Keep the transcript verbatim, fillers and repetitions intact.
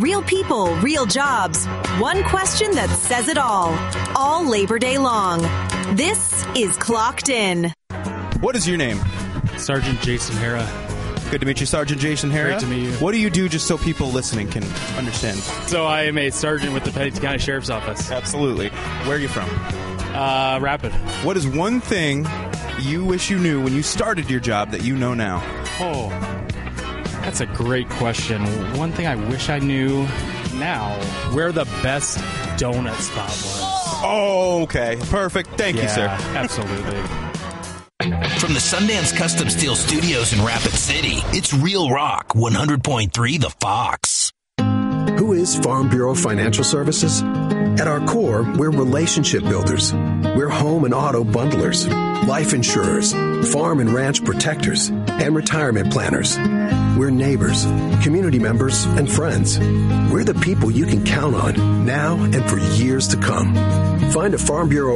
Real people, real jobs. One question that says it all. All Labor Day long. This is Clocked In. What is your name? Sergeant Jason Hara. Good to meet you, Sergeant Jason Hara. Great to meet you. What do you do just so people listening can understand? So I am a sergeant with the Pennington County Sheriff's Office. Absolutely. Where are you from? Uh, Rapid. What is one thing you wish you knew when you started your job that you know now? Oh, that's a great question. One thing I wish I knew now, where the best donut spot was. Oh, okay. Perfect. Thank yeah, you, sir. Absolutely. From the Sundance Custom Steel Studios in Rapid City, it's Real Rock one hundred point three The Fox. Who is Farm Bureau Financial Services? At our core, we're relationship builders. We're home and auto bundlers, life insurers, farm and ranch protectors, and retirement planners. We're neighbors, community members, and friends. We're the people you can count on now and for years to come. Find a Farm Bureau